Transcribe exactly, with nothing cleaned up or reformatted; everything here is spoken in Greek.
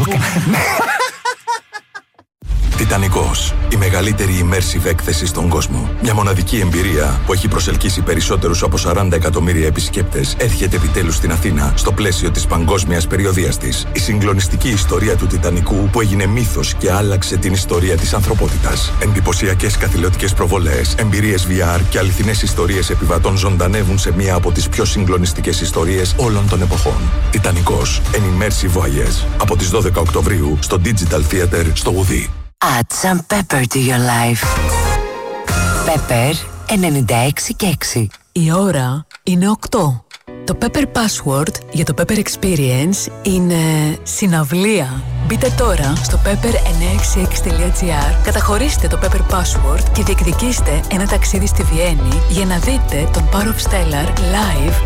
Τιτανικός, η μεγαλύτερη immersive έκθεση στον κόσμο. Μια μοναδική εμπειρία που έχει προσελκύσει περισσότερους από σαράντα εκατομμύρια επισκέπτες έρχεται επιτέλους στην Αθήνα στο πλαίσιο της παγκόσμιας περιοδείας της. Η συγκλονιστική ιστορία του Τιτανικού που έγινε μύθος και άλλαξε την ιστορία της ανθρωπότητας. Εντυπωσιακές καθηλωτικές προβολές, εμπειρίες βι αρ και αληθινές ιστορίες επιβατών ζωντανεύουν σε μία από τις πιο συγκλονιστικές ιστορίες όλων των εποχών. Τιτανικός, an immersive voyage. Από τις δώδεκα Οκτωβρίου στο Digital Theater στο Ουδί. Add some pepper to your life. Pepper ενενήντα έξι και έξι. Η ώρα είναι οκτώ. Το Pepper Password για το Pepper Experience είναι συναυλία. Μπείτε τώρα στο pepper εννιακόσια εξήντα έξι τελεία gr, καταχωρήστε το Pepper Password και διεκδικήστε ένα ταξίδι στη Βιέννη για να δείτε τον Power of Stellar live